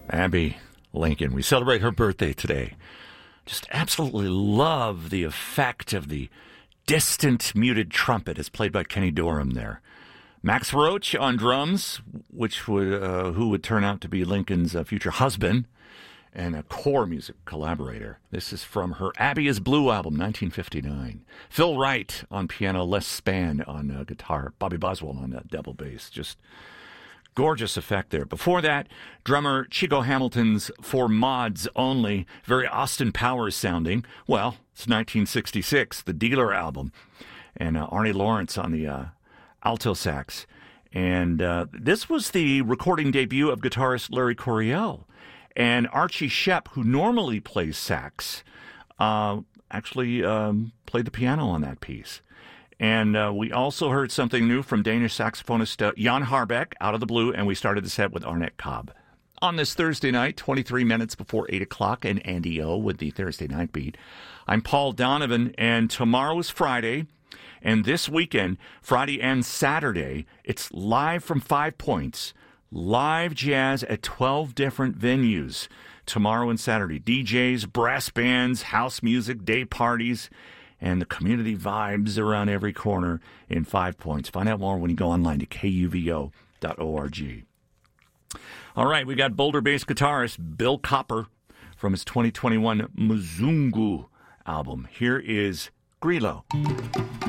Abby Lincoln. We celebrate her birthday today. Just absolutely love the effect of the distant muted trumpet as played by Kenny Dorham there. Max Roach on drums, who would turn out to be Lincoln's future husband and a core music collaborator. This is from her Abby is Blue album, 1959. Phil Wright on piano, Les Spann on guitar, Bobby Boswell on double bass. Just gorgeous effect there. Before that, drummer Chico Hamilton's For Mods Only, very Austin Powers sounding. Well, it's 1966, the Dealer album, and Arnie Lawrence on the alto sax. And this was the recording debut of guitarist Larry Coryell. And Archie Shepp, who normally plays sax, actually played the piano on that piece. And we also heard something new from Danish saxophonist Jan Harbeck, Out of the Blue, and we started the set with Arnett Cobb. On this Thursday night, 23 minutes before 8 o'clock, and Andy O with the Thursday Night Beat. I'm Paul Donovan, and tomorrow is Friday, and this weekend, Friday and Saturday, it's live from 5 Points, live jazz at 12 different venues. Tomorrow and Saturday, DJs, brass bands, house music, day parties, and the community vibes around every corner in 5 Points. Find out more when you go online to kuvo.org. All right, we got Boulder-based guitarist Bill Copper from his 2021 Mzungu album. Here is Grillo.